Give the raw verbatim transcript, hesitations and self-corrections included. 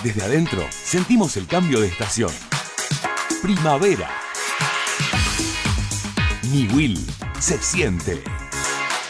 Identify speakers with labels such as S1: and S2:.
S1: Desde adentro sentimos el cambio de estación. Primavera. Niwil se siente.